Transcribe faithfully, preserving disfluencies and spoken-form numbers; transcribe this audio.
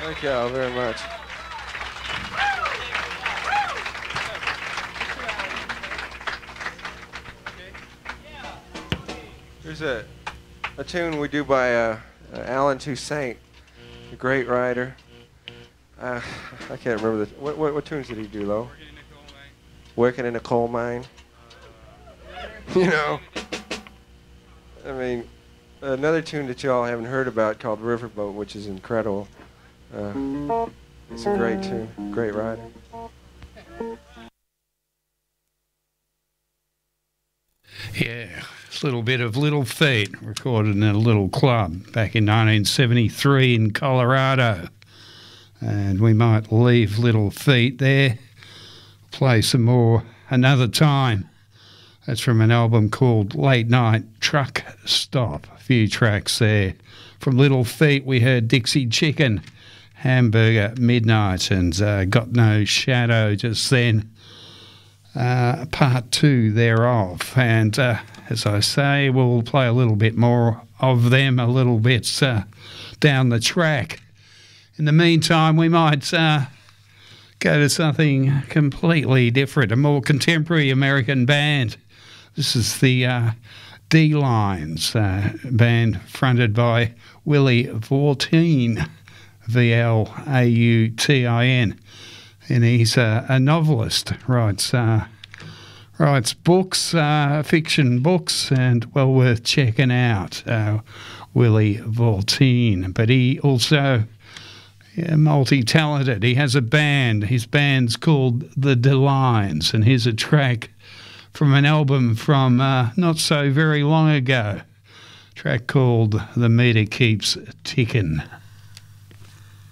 Thank you all very much. Here's a, a tune we do by uh, uh, Alan Toussaint, a great writer. Uh, I can't remember the what, what what tunes did he do, Lo? Working in a coal mine. You know, I mean, another tune that y'all haven't heard about called Riverboat, which is incredible. Uh, it's a great tune, great writer. Yeah, it's a little bit of Little Feat, recorded in a little club back in nineteen seventy-three in Colorado. And we might leave Little Feat there, play some more another time. That's from an album called Late Night Truck Stop. A few tracks there. From Little Feat, we heard Dixie Chicken, Hamburger Midnight, and uh, Got No Shadow just then. Uh, part two thereof. And uh, as I say, we'll play a little bit more of them a little bit uh, down the track. In the meantime, we might uh, go to something completely different, a more contemporary American band. This is the uh, D-Lines, uh, band fronted by Willie Vaultin, V L A U T I N. And he's a, a novelist, writes uh, writes books, uh, fiction books, and well worth checking out, uh, Willie Vaultin. But he also... Yeah, multi-talented. He has a band. His band's called The D-Lines, and here's a track from an album from uh, not so very long ago. A track called The Meter Keeps Tickin'.